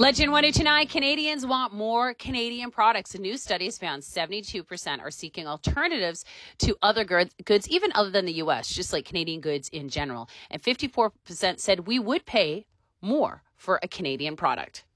Legend 1029, Canadians want more Canadian products. A new study has found 72% are seeking alternatives to other goods, even other than the U.S., just like Canadian goods in general. And 54% said we would pay more for a Canadian product.